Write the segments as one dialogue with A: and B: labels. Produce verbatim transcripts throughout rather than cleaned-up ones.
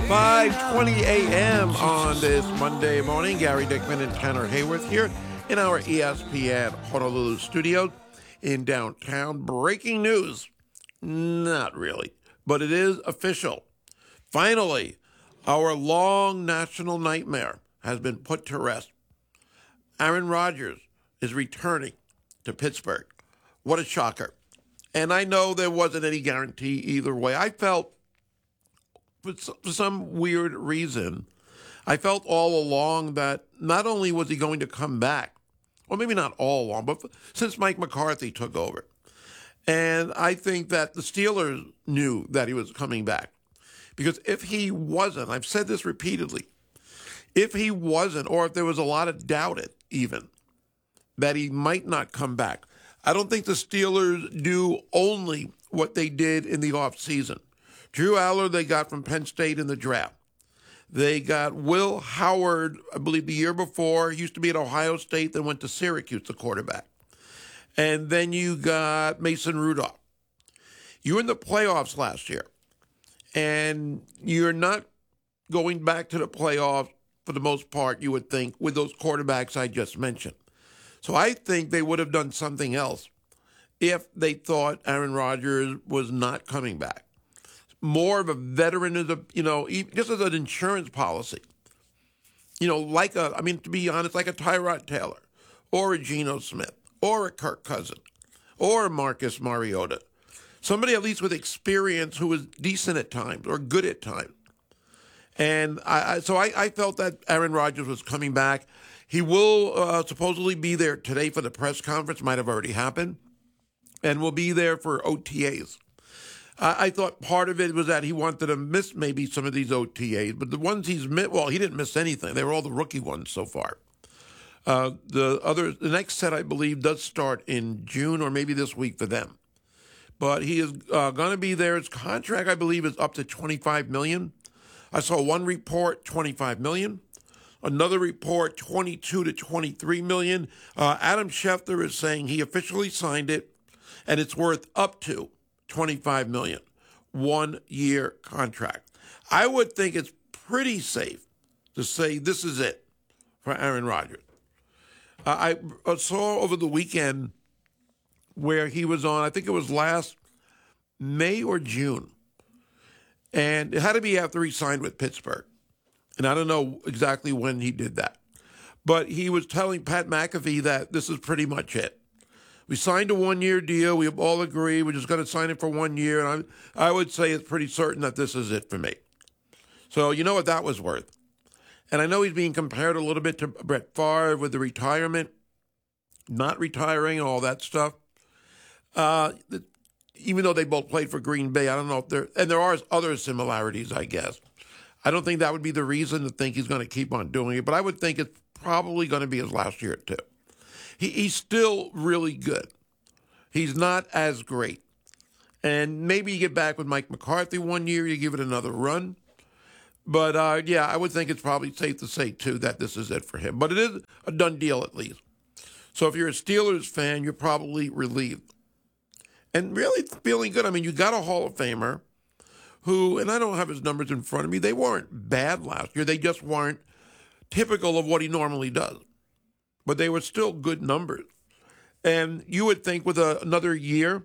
A: five twenty a.m. on this Monday morning. Gary Dickman and Tanner Hayworth here in our E S P N Honolulu studio in downtown. Breaking news. Not really, but it is official. Finally, our long national nightmare has been put to rest. Aaron Rodgers is returning to Pittsburgh. What a shocker. And I know there wasn't any guarantee either way. I felt, for some weird reason, I felt all along that not only was he going to come back, or maybe not all along, but since Mike McCarthy took over. And I think that the Steelers knew that he was coming back. Because if he wasn't, I've said this repeatedly, if he wasn't, or if there was a lot of doubt it even, that he might not come back, I don't think the Steelers do only what they did in the offseason. Drew Aller they got from Penn State in the draft. They got Will Howard, I believe the year before. He used to be at Ohio State, then went to Syracuse, the quarterback. And then you got Mason Rudolph. You were in the playoffs last year, and you're not going back to the playoffs for the most part, you would think, with those quarterbacks I just mentioned. So I think they would have done something else if they thought Aaron Rodgers was not coming back. More of a veteran, as a, you know, just as an insurance policy. You know, like a, I mean, to be honest, like a Tyrod Taylor or a Geno Smith or a Kirk Cousins or a Marcus Mariota. Somebody at least with experience who was decent at times or good at times. And I, I so I, I felt that Aaron Rodgers was coming back. He will uh, supposedly be there today for the press conference, might have already happened, and will be there for O T As. I, I thought part of it was that he wanted to miss maybe some of these O T As, but the ones he's missed, well, he didn't miss anything. They were all the rookie ones so far. Uh, the other, the next set, I believe, does start in June or maybe this week for them. But he is uh, going to be there. His contract, I believe, is up to twenty-five million dollars. I saw one report, twenty-five million dollars. Another report, twenty-two to twenty-three million dollars. Uh, Adam Schefter is saying he officially signed it, and it's worth up to twenty-five million dollars. One-year contract. I would think it's pretty safe to say this is it for Aaron Rodgers. Uh, I saw over the weekend where he was on, I think it was last May or June, and it had to be after he signed with Pittsburgh. And I don't know exactly when he did that. But he was telling Pat McAfee that this is pretty much it. We signed a one-year deal. We all agree we're just going to sign it for one year. And I, I would say it's pretty certain that this is it for me. So you know what that was worth. And I know he's being compared a little bit to Brett Favre with the retirement, not retiring and all that stuff. Uh, the, even though they both played for Green Bay, I don't know if there, and there are other similarities, I guess. I don't think that would be the reason to think he's going to keep on doing it, but I would think it's probably going to be his last year too. He, he's still really good. He's not as great. And maybe you get back with Mike McCarthy one year, you give it another run. But, uh, yeah, I would think it's probably safe to say, too, that this is it for him. But it is a done deal at least. So if you're a Steelers fan, you're probably relieved. And really feeling good. I mean, you got a Hall of Famer who, and I don't have his numbers in front of me, they weren't bad last year. They just weren't typical of what he normally does. But they were still good numbers. And you would think with a, another year,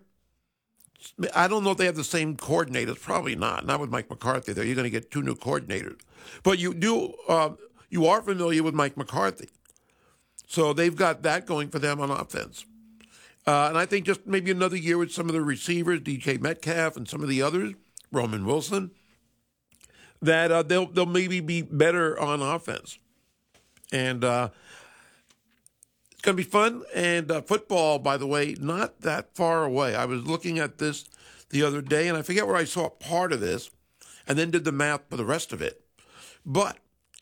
A: I don't know if they have the same coordinators. Probably not. Not with Mike McCarthy there. You're going to get two new coordinators. But you do, uh, you are familiar with Mike McCarthy. So they've got that going for them on offense. Uh, and I think just maybe another year with some of the receivers, D J Metcalf and some of the others, Roman Wilson, that uh, they'll they'll maybe be better on offense. And uh, it's going to be fun. And uh, football, by the way, not that far away. I was looking at this the other day, and I forget where I saw part of this, and then did the math for the rest of it. But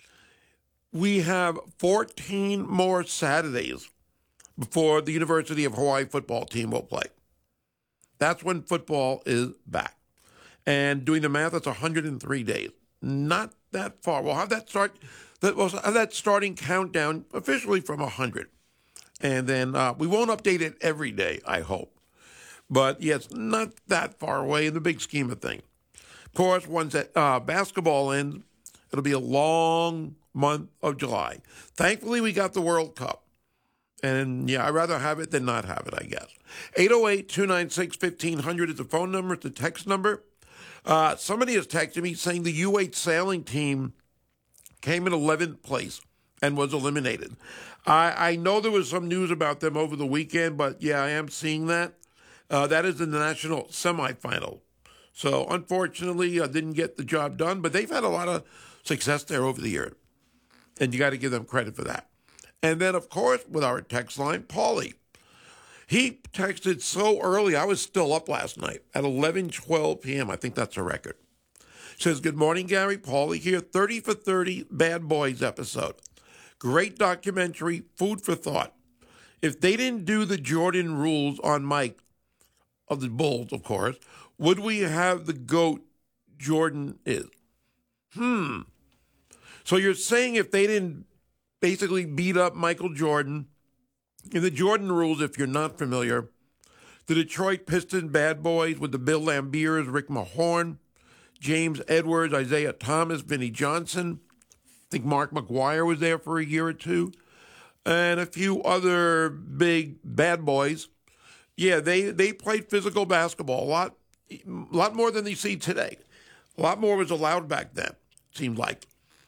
A: we have fourteen more Saturdays before the University of Hawaii football team will play. That's when football is back. And doing the math, that's one hundred three days. Not that far. We'll have that start. That will have that starting countdown officially from one hundred. And then uh, we won't update it every day, I hope. But, yes, not that far away in the big scheme of things. Of course, once that uh, basketball ends, It'll be a long month of July. Thankfully, we got the World Cup. And, yeah, I'd rather have it than not have it, I guess. eight oh eight, two nine six, fifteen hundred is the phone number. It's the text number. Uh, somebody has texted me saying the U eight sailing team came in eleventh place and was eliminated. I, I know there was some news about them over the weekend, but, yeah, I am seeing that. Uh, that is in the national semifinal. So, unfortunately, I didn't get the job done, but they've had a lot of success there over the year. And you got to give them credit for that. And then, of course, with our text line, Paulie. He texted so early, I was still up last night at eleven twelve p.m. I think that's a record. Says, good morning, Gary. Paulie here. thirty for thirty Bad Boys episode. Great documentary, food for thought. If they didn't do the Jordan rules on Mike, of the Bulls, of course, would we have the GOAT Jordan is? Hmm. So you're saying if they didn't basically beat up Michael Jordan, in the Jordan rules, if you're not familiar, the Detroit Pistons Bad Boys with the Bill Lambiers, Rick Mahorn, James Edwards, Isaiah Thomas, Vinnie Johnson, I think Mark McGuire was there for a year or two, and a few other big bad boys. Yeah, they, they played physical basketball a lot, a lot more than they see today. A lot more was allowed back then, seemed like.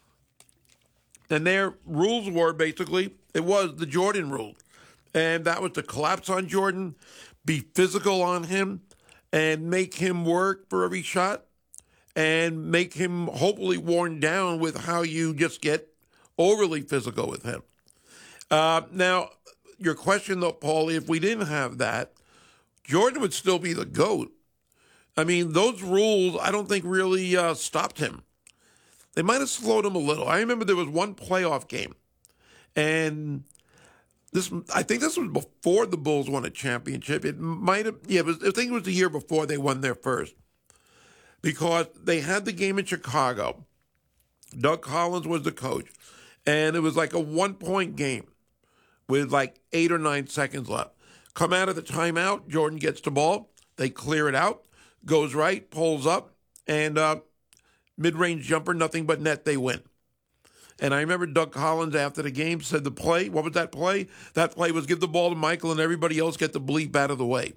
A: And their rules were basically, it was the Jordan rule. And that was to collapse on Jordan, be physical on him, and make him work for every shot, and make him hopefully worn down with how you just get overly physical with him. Uh, now, your question, though, Paulie, if we didn't have that, Jordan would still be the GOAT. I mean, those rules, I don't think really uh, stopped him. They might have slowed him a little. I remember there was one playoff game, and this I think this was before the Bulls won a championship. It might have, yeah, it was, I think it was the year before they won their first, because they had the game in Chicago. Doug Collins was the coach, and it was like a one-point game with like eight or nine seconds left. Come out of the timeout, Jordan gets the ball, they clear it out, goes right, pulls up, and uh, mid-range jumper, nothing but net, they win. And I remember Doug Collins after the game said the play, what was that play? That play was give the ball to Michael and everybody else get the bleep out of the way.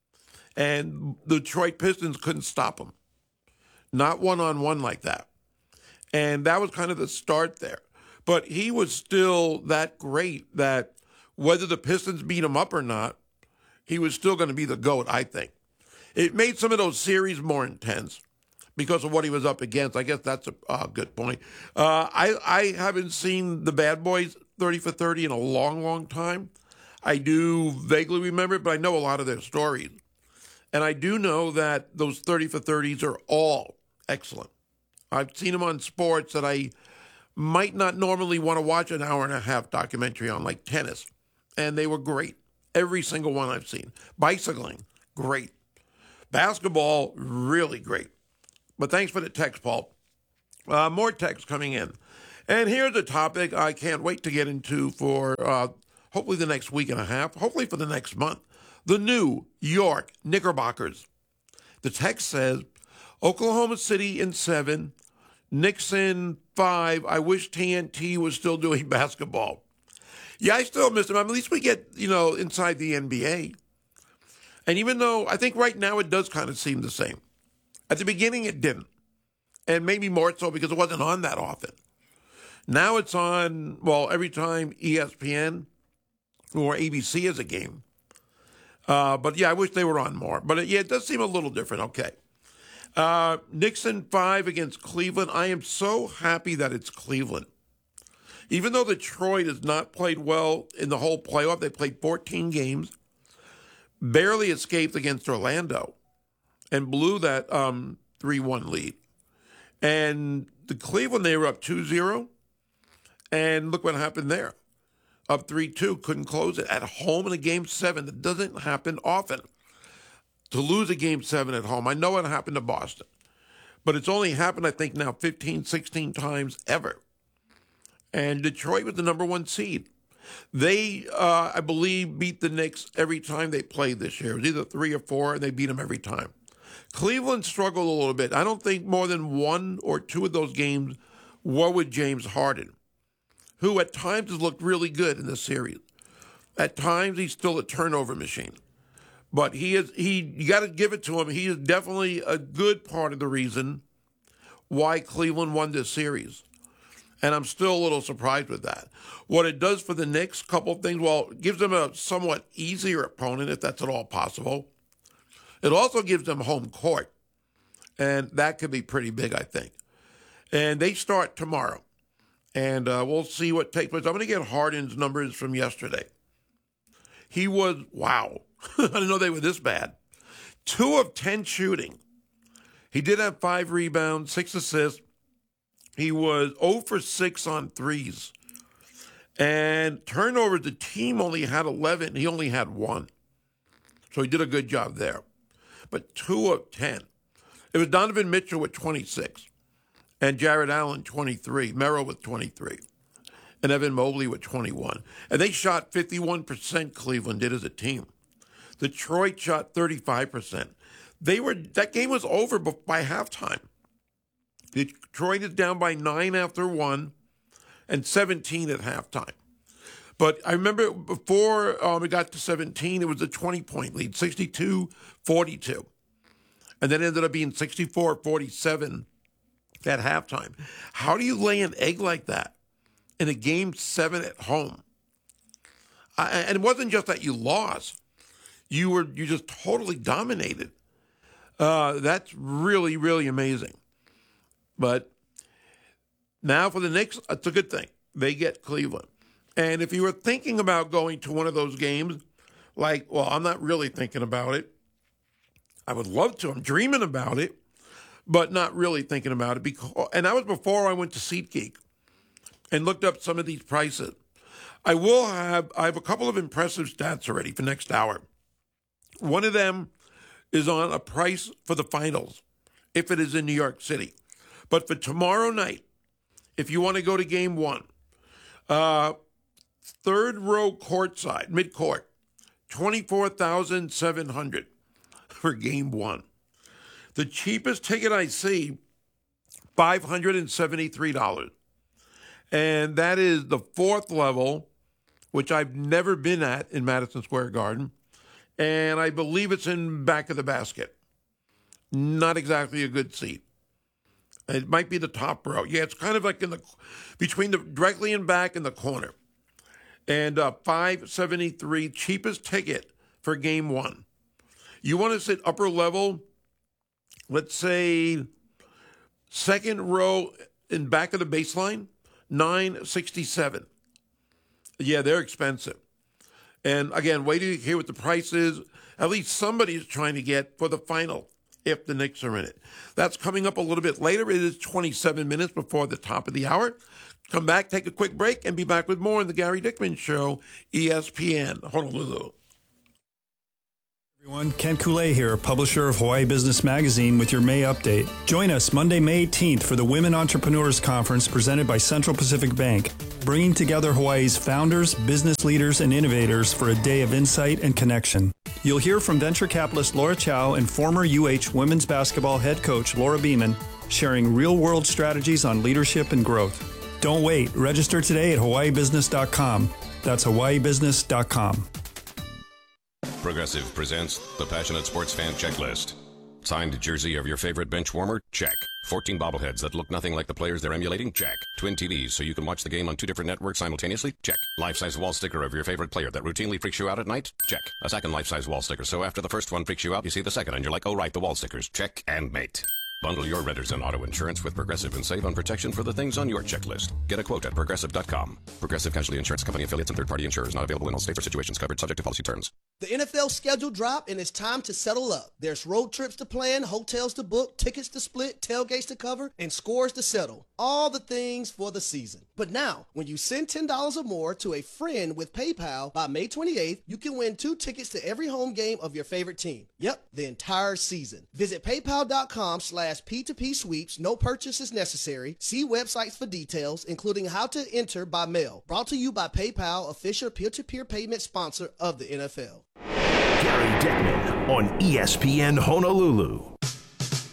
A: And the Detroit Pistons couldn't stop him. Not one-on-one like that. And that was kind of the start there. But he was still that great that whether the Pistons beat him up or not, he was still going to be the GOAT, I think. It made some of those series more intense because of what he was up against. I guess that's a uh, good point. Uh, I, I haven't seen the Bad Boys thirty for thirty in a long, long time. I do vaguely remember it, but I know a lot of their stories. And I do know that those thirty for thirties are all excellent. I've seen them on sports that I might not normally want to watch an hour and a half documentary on, like tennis. And they were great. Every single one I've seen. Bicycling, great. Basketball, really great. But thanks for the text, Paul. Uh, more text coming in. And here's a topic I can't wait to get into for uh, hopefully the next week and a half, hopefully for the next month. The New York Knickerbockers. The text says, Oklahoma City in seven, Knicks in five. I wish T N T was still doing basketball. Yeah, I still miss them. I mean, at least we get, you know, inside the N B A. And even though I think right now it does kind of seem the same. At the beginning, it didn't. And maybe more so because it wasn't on that often. Now it's on, well, every time E S P N or A B C has a game. Uh, but, yeah, I wish they were on more. But, yeah, it does seem a little different. Okay. Uh, Knicks in five against Cleveland. I am so happy that it's Cleveland. Even though Detroit has not played well in the whole playoff, they played fourteen games, barely escaped against Orlando, and blew that um, three one lead. And the Cleveland, they were up two zero, and look what happened there. Up three two, couldn't close it. At home in a game seven, that doesn't happen often. To lose a game seven at home, I know it happened to Boston, but it's only happened, I think, now fifteen, sixteen times ever. And Detroit was the number one seed. They, uh, I believe, beat the Knicks every time they played this year. It was either three or four, and they beat them every time. Cleveland struggled a little bit. I don't think more than one or two of those games what would James Harden, who at times has looked really good in this series, at times he's still a turnover machine, but he is he you got to give it to him. He is definitely a good part of the reason why Cleveland won this series. And I'm still a little surprised with that. What it does for the Knicks, couple of things. Well, it gives them a somewhat easier opponent, if that's at all possible. It also gives them home court. And that could be pretty big, I think. And they start tomorrow. And uh, we'll see what takes place. I'm going to get Harden's numbers from yesterday. He was, wow. I didn't know they were this bad. Two of ten shooting. He did have five rebounds, six assists. He was zero for six on threes. And turnovers, the team only had eleven. He only had one. So he did a good job there. But two of ten. It was Donovan Mitchell with twenty-six. And Jared Allen, twenty-three. Merrill with twenty-three. And Evan Mobley with twenty-one. And they shot fifty-one percent, Cleveland did as a team. Detroit shot thirty-five percent. They were that game was over by halftime. Detroit is down by nine after one and seventeen at halftime. But I remember before um, it got to seventeen, it was a twenty-point lead, sixty-two forty-two. And then it ended up being sixty-four forty-seven at halftime. How do you lay an egg like that in a game seven at home? I, and it wasn't just that you lost. You were you just totally dominated. Uh, that's really, really amazing. But now for the Knicks, it's a good thing. They get Cleveland. And if you were thinking about going to one of those games, like, well, I'm not really thinking about it. I would love to. I'm dreaming about it, but not really thinking about it. Because, and that was before I went to SeatGeek and looked up some of these prices. I will have, I have a couple of impressive stats already for next hour. One of them is on a price for the finals, if it is in New York City. But for tomorrow night, if you want to go to game one, uh, third row courtside, mid-court, twenty-four thousand seven hundred dollars for game one. The cheapest ticket I see, five hundred seventy-three dollars. And that is the fourth level, which I've never been at in Madison Square Garden. And I believe it's in back of the basket. Not exactly a good seat. It might be the top row. Yeah, it's kind of like in the between the directly in back and the corner. And uh, five seventy-three, cheapest ticket for game one. You want to sit upper level, let's say second row in back of the baseline, nine sixty-seven. Yeah, they're expensive. And again, wait till you hear what the price is. At least somebody's trying to get for the final if the Knicks are in it. That's coming up a little bit later. It is twenty-seven minutes before the top of the hour. Come back, take a quick break, and be back with more on the Gary Dickman Show, E S P N, Honolulu.
B: Everyone, Ken Koulé here, publisher of Hawaii Business Magazine with your May update. Join us Monday, May eighteenth for the Women Entrepreneurs Conference presented by Central Pacific Bank, bringing together Hawaii's founders, business leaders, and innovators for a day of insight and connection. You'll hear from venture capitalist Laura Chow and former U H women's basketball head coach Laura Beeman, sharing real-world strategies on leadership and growth. Don't wait. Register today at hawaii business dot com. That's hawaii business dot com.
C: Progressive presents the Passionate Sports Fan Checklist. Signed jersey of your favorite bench warmer? Check. fourteen bobbleheads that look nothing like the players they're emulating? Check. Twin T Vs so you can watch the game on two different networks simultaneously? Check. Life-size wall sticker of your favorite player that routinely freaks you out at night? Check. A second life-size wall sticker so after the first one freaks you out, you see the second and you're like, oh right, the wall stickers. Check and mate. Bundle your renters and auto insurance with Progressive and save on protection for the things on your checklist. Get a quote at progressive dot com. Progressive Casualty Insurance Company affiliates and third-party insurers not available in all states or situations covered subject to policy terms.
D: The N F L schedule dropped, and it's time to settle up. There's road trips to plan, hotels to book, tickets to split, tailgates to cover, and scores to settle. All the things for the season. But now, when you send ten dollars or more to a friend with PayPal by May twenty-eighth, you can win two tickets to every home game of your favorite team. Yep, the entire season. Visit paypal.com slash P2P sweeps. No purchase is necessary. See websites for details, including how to enter by mail. Brought to you by PayPal, official peer-to-peer payment sponsor of the N F L.
E: Gary Dickman on E S P N Honolulu.